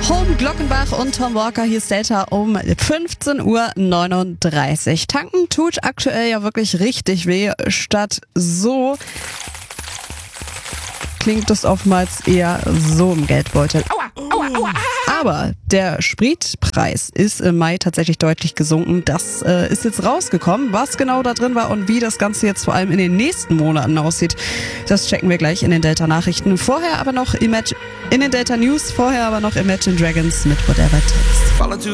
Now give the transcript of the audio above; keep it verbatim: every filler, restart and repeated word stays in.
Home, Glockenbach und Tom Walker, hier ist Delta um fünfzehn Uhr neununddreißig. Tanken tut aktuell ja wirklich richtig weh. Statt so klingt es oftmals eher so im Geldbeutel. Aua, aua, aua. Aber der Spritpreis ist im Mai tatsächlich deutlich gesunken. Das äh, ist jetzt rausgekommen. Was genau da drin war und wie das Ganze jetzt vor allem in den nächsten Monaten aussieht, das checken wir gleich in den Delta-Nachrichten. Vorher aber noch Imagine, in den Delta News, vorher aber noch Imagine Dragons mit Whatever It Takes.